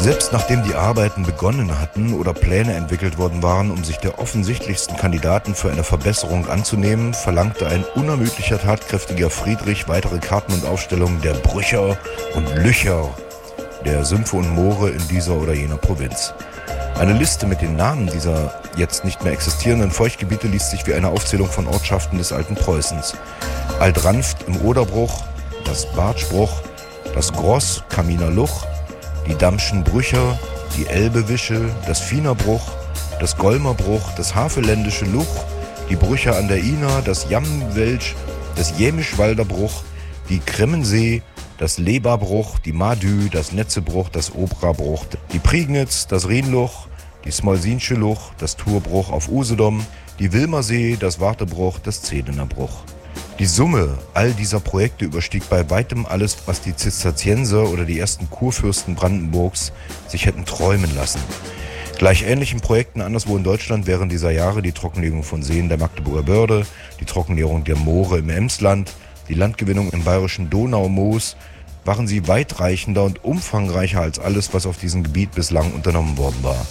Selbst nachdem die Arbeiten begonnen hatten oder Pläne entwickelt worden waren, um sich der offensichtlichsten Kandidaten für eine Verbesserung anzunehmen, verlangte ein unermüdlicher, tatkräftiger Friedrich weitere Karten und Aufstellungen der Brücher und Lücher, der Sümpfe und Moore in dieser oder jener Provinz. Eine Liste mit den Namen dieser jetzt nicht mehr existierenden Feuchtgebiete liest sich wie eine Aufzählung von Ortschaften des alten Preußens. Alt-Ranft im Oderbruch, das Bartschbruch, das Gross, Kaminer Luch, die Dammschen Brücher, die Elbewische, das Fienerbruch, das Golmerbruch, das Haveländische Luch, die Brücher an der Ina, das Jammenwelsch, das Jämischwalder Bruch, die Kremmensee, das Leberbruch, die Madü, das Netzebruch, das Obrabruch, die Prignitz, das Rienluch, die Smolsinsche Luch, das Turbruch auf Usedom, die Wilmersee, das Wartebruch, das Zedenerbruch. Die Summe all dieser Projekte überstieg bei weitem alles, was die Zisterzienser oder die ersten Kurfürsten Brandenburgs sich hätten träumen lassen. Gleich ähnlichen Projekten anderswo in Deutschland während dieser Jahre die Trockenlegung von Seen der Magdeburger Börde, die Trockenlegung der Moore im Emsland, die Landgewinnung im bayerischen Donaumoos, waren sie weitreichender und umfangreicher als alles, was auf diesem Gebiet bislang unternommen worden war.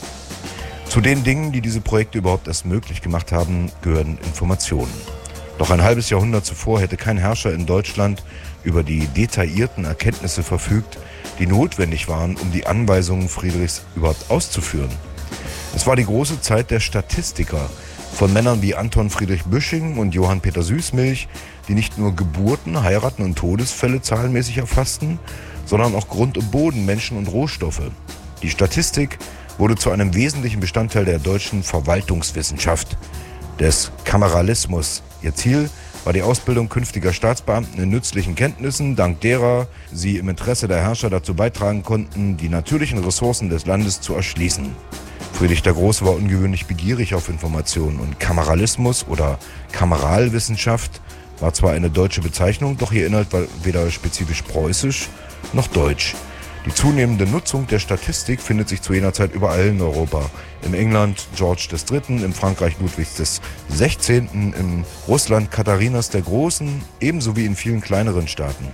Zu den Dingen, die diese Projekte überhaupt erst möglich gemacht haben, gehören Informationen. Noch ein halbes Jahrhundert zuvor hätte kein Herrscher in Deutschland über die detaillierten Erkenntnisse verfügt, die notwendig waren, um die Anweisungen Friedrichs überhaupt auszuführen. Es war die große Zeit der Statistiker, von Männern wie Anton Friedrich Büsching und Johann Peter Süßmilch, die nicht nur Geburten, Heiraten und Todesfälle zahlenmäßig erfassten, sondern auch Grund und Boden, Menschen und Rohstoffe. Die Statistik wurde zu einem wesentlichen Bestandteil der deutschen Verwaltungswissenschaft, des Kameralismus. Ihr Ziel war die Ausbildung künftiger Staatsbeamten in nützlichen Kenntnissen, dank derer sie im Interesse der Herrscher dazu beitragen konnten, die natürlichen Ressourcen des Landes zu erschließen. Friedrich der Große war ungewöhnlich begierig auf Informationen und Kameralismus oder Kameralwissenschaft war zwar eine deutsche Bezeichnung, doch ihr Inhalt war weder spezifisch preußisch noch deutsch. Die zunehmende Nutzung der Statistik findet sich zu jener Zeit überall in Europa. Im England George III., im Frankreich Ludwigs XVI., im Russland Katharinas der Großen, ebenso wie in vielen kleineren Staaten.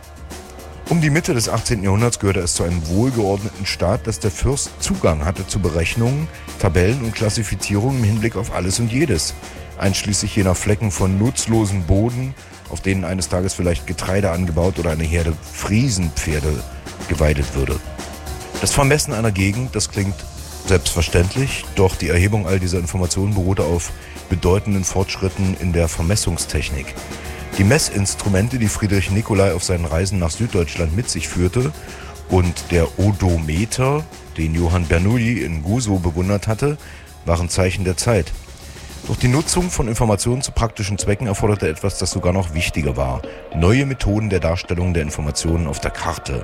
Um die Mitte des 18. Jahrhunderts gehörte es zu einem wohlgeordneten Staat, dass der Fürst Zugang hatte zu Berechnungen, Tabellen und Klassifizierungen im Hinblick auf alles und jedes, einschließlich jener Flecken von nutzlosen Boden, auf denen eines Tages vielleicht Getreide angebaut oder eine Herde Friesenpferde geweidet würde. Das Vermessen einer Gegend, das klingt selbstverständlich, doch die Erhebung all dieser Informationen beruhte auf bedeutenden Fortschritten in der Vermessungstechnik. Die Messinstrumente, die Friedrich Nicolai auf seinen Reisen nach Süddeutschland mit sich führte, und der Odometer, den Johann Bernoulli in Gusow bewundert hatte, waren Zeichen der Zeit. Doch die Nutzung von Informationen zu praktischen Zwecken erforderte etwas, das sogar noch wichtiger war: neue Methoden der Darstellung der Informationen auf der Karte.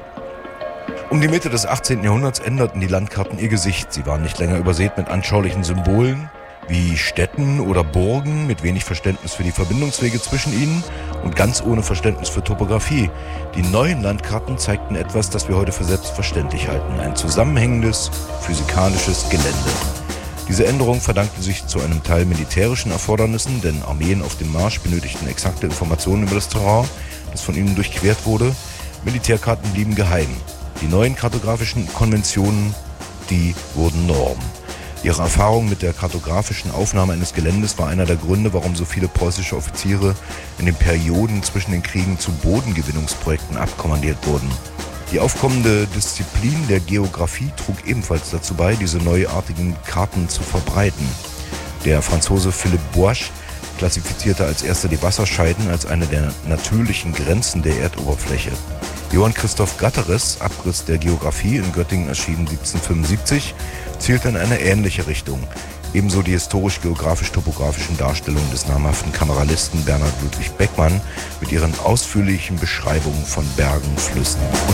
Um die Mitte des 18. Jahrhunderts änderten die Landkarten ihr Gesicht. Sie waren nicht länger übersät mit anschaulichen Symbolen wie Städten oder Burgen mit wenig Verständnis für die Verbindungswege zwischen ihnen und ganz ohne Verständnis für Topographie. Die neuen Landkarten zeigten etwas, das wir heute für selbstverständlich halten: ein zusammenhängendes, physikalisches Gelände. Diese Änderung verdankte sich zu einem Teil militärischen Erfordernissen, denn Armeen auf dem Marsch benötigten exakte Informationen über das Terrain, das von ihnen durchquert wurde. Militärkarten blieben geheim. Die neuen kartografischen Konventionen, die wurden Norm. Ihre Erfahrung mit der kartografischen Aufnahme eines Geländes war einer der Gründe, warum so viele preußische Offiziere in den Perioden zwischen den Kriegen zu Bodengewinnungsprojekten abkommandiert wurden. Die aufkommende Disziplin der Geographie trug ebenfalls dazu bei, diese neuartigen Karten zu verbreiten. Der Franzose Philippe Boische klassifizierte als erster die Wasserscheiden als eine der natürlichen Grenzen der Erdoberfläche. Johann Christoph Gatteres Abriss der Geographie in Göttingen erschienen 1775, zielte in eine ähnliche Richtung. Ebenso die historisch-geografisch-topografischen Darstellungen des namhaften Kameralisten Bernhard Ludwig Beckmann mit ihren ausführlichen Beschreibungen von Bergen, Flüssen und